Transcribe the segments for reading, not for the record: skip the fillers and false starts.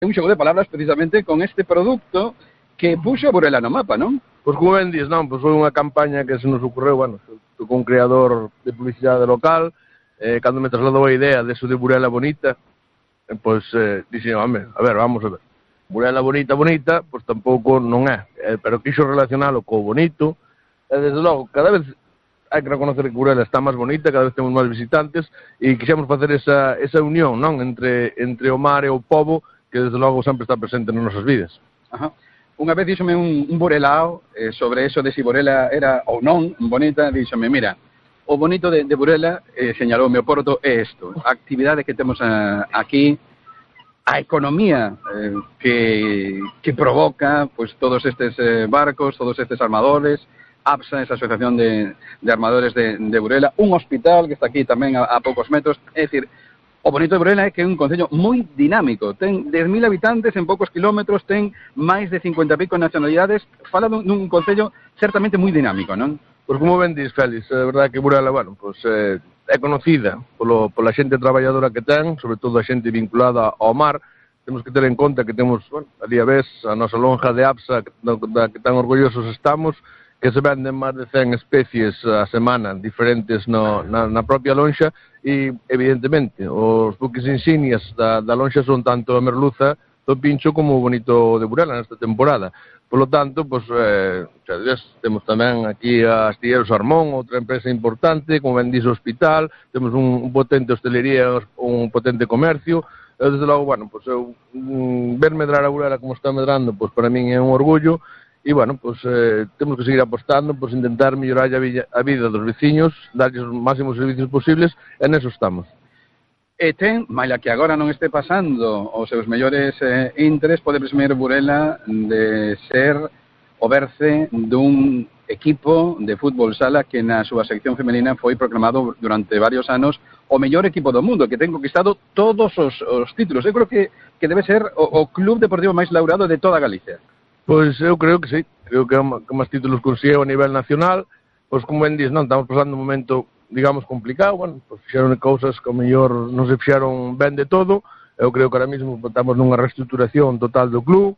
un xogo de palabras precisamente con este produto que puxo Burela no mapa, non? Pois como ben dis, non, pois foi unha campaña que se nos ocorreu, bueno, con un creador de publicidade local, cando me trasladou a idea de eso de Burela Bonita, pois dixen, home, a ver, vamos a ver. Burela bonita, pois tampouco non é, pero quixo relacionalo co bonito, e desde logo, cada vez hai que reconocer que Burela está máis bonita, cada vez temos máis visitantes, e quixemos facer esa unión, non, entre o mar e o pobo, que desde logo sempre está presente nas nosas vidas. Ajá. Unha vez díxome un burelao sobre eso de si Burela era ou non bonita, díxome, mira, o bonito de Burela, señalou o Porto, é isto, a actividade que temos aquí, a economía que provoca pues todos estes barcos, todos estes armadores, APSA, esa asociación de armadores de Burela, un hospital que está aquí tamén a poucos metros, é dicir, o bonito de Burela é que é un concello moi dinámico, ten 10.000 habitantes en poucos kilómetros, ten máis de 50 pico nacionalidades, fala dun concello certamente moi dinámico, non? Pois como ben dis, Félix, é verdade que Burela, bueno, pois é conocida pola xente traballadora que ten, sobre todo a xente vinculada ao mar. Temos que ter en conta que temos, bueno, ali a vez, a nosa lonja de APSA, da que tan orgullosos estamos, que se venden máis de 100 especies a semana diferentes na propia lonxa, e evidentemente os buques insignias da lonxa son tanto a merluza do Pincho como o bonito de Burela nesta temporada. Por lo tanto, pues, temos tamén aquí a Astilleros Armón, outra empresa importante, como ben dice o hospital, temos un potente hostelería, un potente comercio. Desde logo, bueno, pues, ver medrar a Burela como está medrando, pues, para min é un orgullo. E, bueno, pues, temos que seguir apostando, pues, intentar mellorar a vida dos veciños, darlles os máximos servicios posibles, e neso estamos. E ten, maila que agora non este pasando os seus mellores intres, pode presumir Burela de ser o berce dun equipo de fútbol sala que na súa sección femenina foi proclamado durante varios anos o mellor equipo do mundo, que ten conquistado todos os títulos. Eu creo que debe ser o club deportivo máis laurado de toda Galicia. Pois eu creo que sí, creo que máis títulos conseguiu a nivel nacional, pois como ben dis, non, estamos pasando un momento, digamos, complicado, bueno, pois fixeron cousas que ao mellor non se fixeron ben de todo. Eu creo que ahora mesmo estamos nunha reestructuración total do club,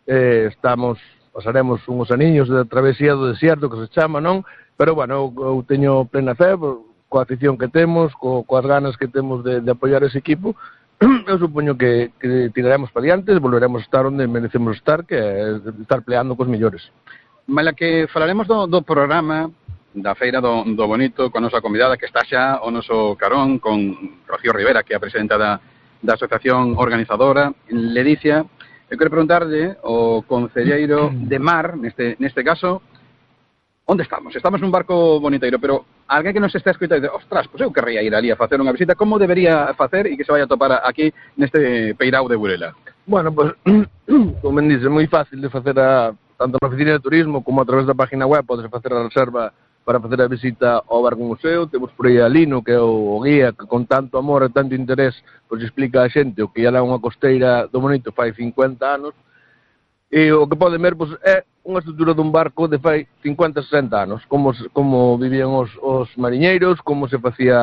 pasaremos uns aniños de travesía do desierto, que se chama, non? Pero, bueno, eu teño plena fe, coa afición que temos, coas ganas que temos de apoiar ese equipo. Eu supoño que tiraremos para diante, volveremos a estar onde merecemos estar, que é estar peleando cos mellores. Mala que falaremos do programa da Feira do Bonito, coa nosa convidada que está xa o noso carón, con Rocío Rivera, que é a presidenta da asociación organizadora, Ledicia. Eu quero preguntarlle ao concelleiro de Mar, neste caso, onde estamos? Estamos nun barco boniteiro, pero alguén que nos está escoitando dice, ostras, pois eu querría ir ali a facer unha visita, como debería facer e que se vai a topar aquí neste peirao de Burela? Bueno, pois, como me dice, é moi fácil de facer tanto na oficina de turismo como a través da página web, podes facer a reserva para facer a visita ao barco museo. Temos por aí a Lino, que é o guía que con tanto amor e tanto interés pois explica a xente o que é unha costeira do Bonito fai 50 anos. E o que poden ver, pois, é unha estrutura dun barco de fai 50, 60 anos, como vivían os mariñeiros, como se facía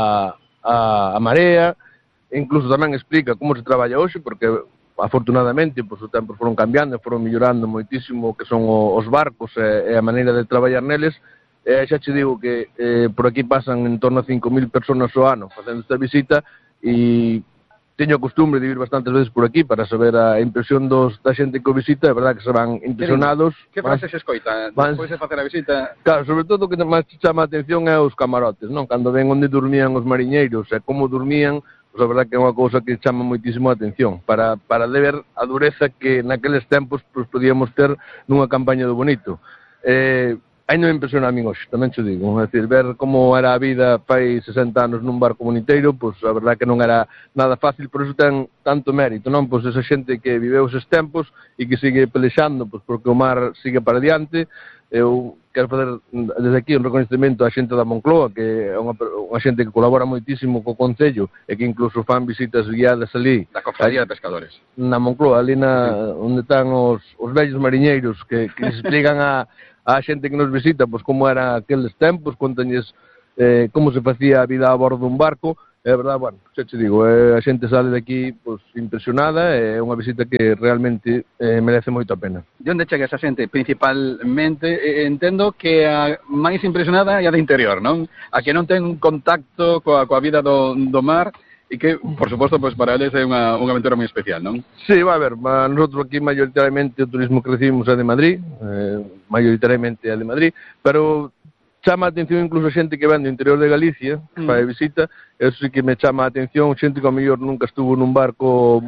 a marea, e incluso tamén explica como se traballa hoxe, porque afortunadamente pois, os tempos foron cambiando e foron mellorando moitísimo o que son os barcos e a maneira de traballar neles. Xa che digo que por aquí pasan en torno a 5.000 personas ao ano facendo esta visita, e teño a costumbre de ir bastantes veces por aquí para saber a impresión da xente que o visita. É verdad que se van impresionados. Que frases se escoita despois de facer a visita? Claro, sobre todo o que máis chama a atención é os camarotes, non? Cando ven onde dormían os mariñeiros e como dormían, pois a verdad que é unha cousa que chama moitísimo a atención para ver a dureza que naqueles tempos pois, podíamos ter nunha campaña do Bonito. Ainda me impresiona a min hoxe, tamén te digo, é dicir, ver como era a vida fai 60 anos nun barco boniteiro, pois a verdade que non era nada fácil, por iso ten tanto mérito, non? Pois esa xente que viveu eses tempos e que sigue pelexando, pois porque o mar sigue para diante. Eu quero fazer desde aquí un reconhecimento á xente da Moncloa, que é unha xente que colabora moitísimo co Concello e que incluso fan visitas guiadas ali. Da Cofradía de Pescadores. Na Moncloa, ali onde están os vellos mariñeiros que explican a xente que nos visita, pois como era aqueles tempos, contañes como se facía a vida a bordo dun barco. É verdade, bueno, xa te digo, a xente sale de aquí pues, impresionada, é unha visita que realmente merece moito a pena. De onde chega esa xente? Principalmente, entendo que a máis impresionada é a de interior, non? A que non ten un contacto coa vida do mar e que, por suposto, pues, para eles é unha aventura moi especial, non? Sí, va a ver, nosotros aquí mayoritariamente o turismo que recibimos é de Madrid, mayoritariamente é de Madrid, pero chama a atención incluso a xente que ven do interior de Galicia, que fai visita, eso sí que me chama a atención, xente que ao mellor nunca estuvo nun barco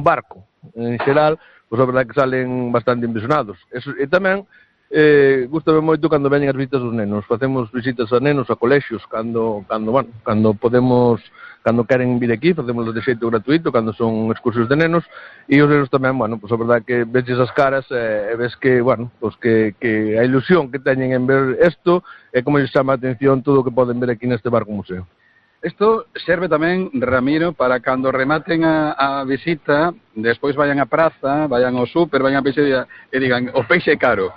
en xeral, pois a verdade que salen bastante impresionados. Eso, e tamén, gustame moito cando veñen as visitas dos nenos, facemos visitas a nenos, a colexios, cando podemos, cando queren vir aquí, facemos de xeito gratuito, cando son excursións de nenos, e os nenos tamén, bueno, pois a verdade que veches as caras e ves que, bueno, pois que a ilusión que teñen en ver isto é como lles chama a atención todo o que poden ver aquí neste barco museo. Isto serve tamén, Ramiro, para cando rematen a visita, despois vayan á praza, vayan ao súper, vayan a peixe e digan, o peixe é caro.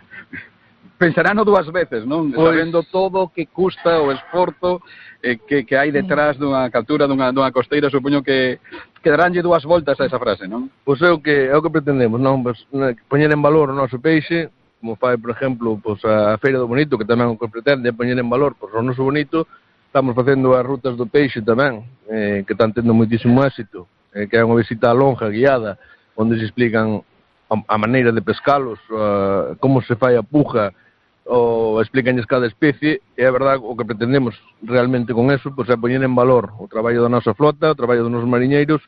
Pensarán dúas veces, non? Pois... Sabendo todo o que custa o esforzo que hai detrás dunha captura, dunha costeira, supoño que daránlle dúas voltas a esa frase, non? Pois é o que pretendemos, non? Pues, poñer en valor o noso peixe, como fai, por exemplo, pues, a Feira do Bonito, que tamén o que pretende é poñer en valor pues, o noso bonito. Estamos facendo as rutas do peixe tamén, que están tendo moitísimo éxito, que é unha visita longa, guiada, onde se explican a maneira de pescalos, como se fai a puja, ou explicanlles cada especie, e é verdade o que pretendemos realmente con eso, pois é poñer en valor o traballo da nosa flota, o traballo dos nosos mariñeiros,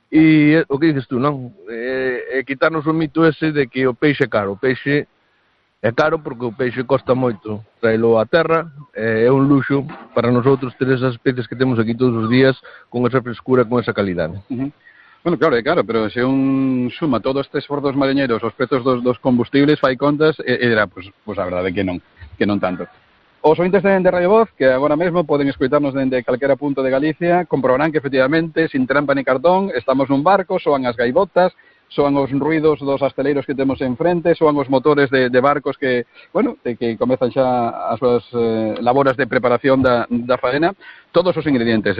e o que dices tú, non? É quitarnos o mito ese de que o peixe é caro. O peixe é caro porque o peixe costa moito traelo á terra, é un luxo para nosotros ter esas especies que temos aquí todos os días con esa frescura, con esa calidade. Bueno, claro, pero se un suma todo este esforzo dos mariñeiros, os prezos dos combustibles, fai contas, e dirá, pues a verdade que non tanto. Os ointes de Radio Voz, que agora mesmo poden escoitarnos dende calquera punto de Galicia, comprobarán que efectivamente, sin trampa ni cartón, estamos nun barco, soan as gaivotas, soan os ruidos dos asteleiros que temos enfrente, soan os motores de barcos que, bueno, que comezan xa as súas laboras de preparación da faena, todos os ingredientes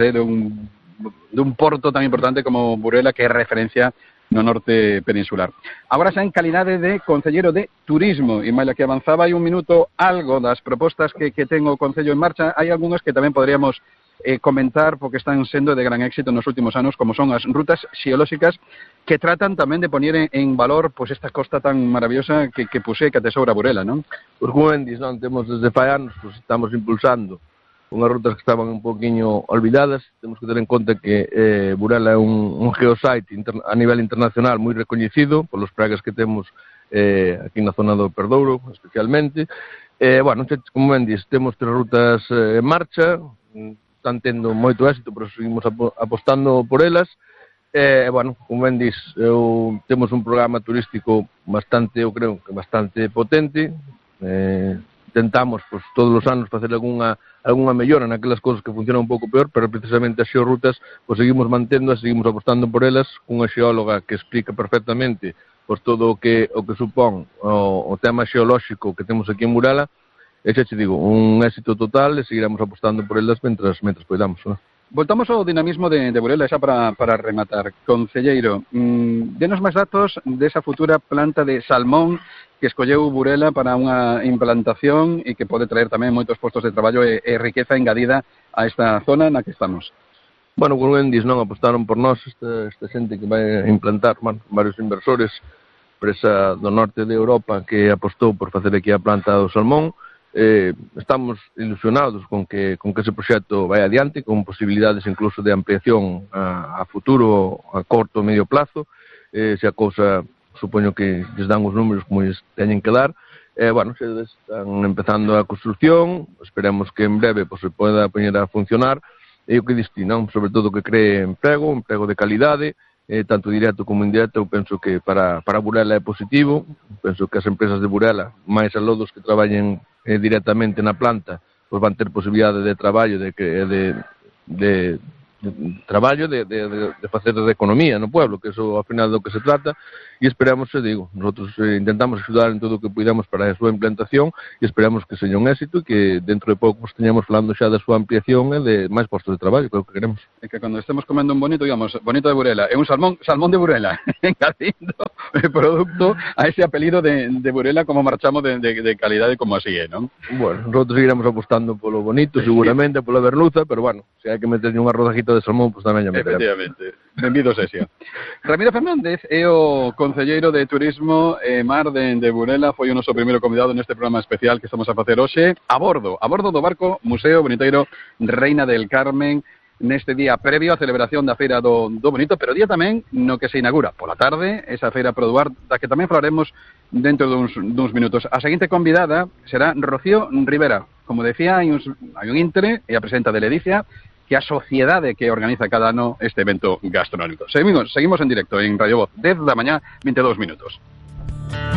dun porto tan importante como Burela, que é referencia no norte peninsular. Agora xa en calidade de concelleiro de turismo, e maila que avanzaba hai un minuto algo das propostas que ten o Concello en marcha, hai algunhas que tamén podríamos comentar porque están sendo de gran éxito nos últimos anos, como son as rutas xeolóxicas que tratan tamén de poñer en valor pues esta costa tan maravillosa que posee, que atesoura Burela, non? Pois como ben dis, non? Temos desde fai anos, pues, estamos impulsando unhas rutas que estaban un poquinho olvidadas. Temos que ter en conta que Burela é un geosite a nivel internacional moi recoñecido polos pragas que temos aquí na zona do Perdouro, especialmente. Bueno, como ben dis, temos 3 rutas en marcha, están tendo moito éxito, pero seguimos apostando por elas. Bueno, como ben dis, temos un programa turístico bastante, eu creo, que bastante potente. Intentamos, pues, todos os anos facer algunha mellora naquelas cousas que funcionan un pouco peor, pero precisamente as xeorrutas, pues, seguimos manténdoas, seguimos apostando por elas, cunha xeóloga que explica perfectamente pues, todo o que supón o tema xeolóxico que temos aquí en Burela. E xa te digo, un éxito total e seguiremos apostando por elas mentras podamos, non? Voltamos ao dinamismo de Burela, xa para rematar. Concelleiro, denos máis datos desa futura planta de salmón que escolleu Burela para unha implantación e que pode traer tamén moitos postos de traballo e riqueza engadida a esta zona na que estamos. Bueno, como ben dis, non apostaron por nós esta xente que vai implantar, varios inversores, empresa do norte de Europa que apostou por facer aquí a planta do salmón. Estamos ilusionados con que ese proxecto vai adiante, con posibilidades incluso de ampliación a futuro, a corto e medio plazo, se a cousa supoño que lles dan os números como lles teñen que dar. Bueno, se están empezando a construcción, esperemos que en breve pues, se poda poñer a funcionar, e o que diste, non? Sobre todo que cree emprego de calidade, tanto directo como indirecto. Eu penso que para Burela é positivo, penso que as empresas de Burela, máis aló dos que traballen directamente na planta, pues van ter posibilidade de traballo, de facer de economía no pueblo, que eso ao final do que se trata, e esperamos, digo, nosotros intentamos axudar en todo o que puidamos para a súa implantación e esperamos que seña un éxito e que dentro de pouco teñamos falando xa da súa ampliación e de máis postos de traballo, que é o que queremos. É que cando estemos comendo un bonito, digamos, bonito de Burela, é un salmón de Burela, engadindo o produto a ese apelido de Burela como marchamos de calidade como así é, non? Bueno, nosotros seguiremos apostando polo bonito, seguramente, pola bernuza, pero bueno, se hai que meterlle unha rodajita de salmón, pues tamén ya meteremos. Efectivamente. Benvido sesión. Ramiro Fernández é o concelleiro de Turismo e Mar de Burela, foi o noso primeiro convidado neste programa especial que estamos a facer hoxe, a bordo do barco Museo Boniteiro Reina del Carmen, neste día previo á celebración da Feira do Bonito, pero día tamén no que se inaugura pola tarde esa Feira Produar, da que tamén falaremos dentro duns minutos. A seguinte convidada será Rocío Rivera. Como decía, hai un intre e a presidenta de Ledicia, que a sociedade que organiza cada ano este evento gastronómico. Seguimos en directo en Radio Voz, 10 da mañá, 22 minutos.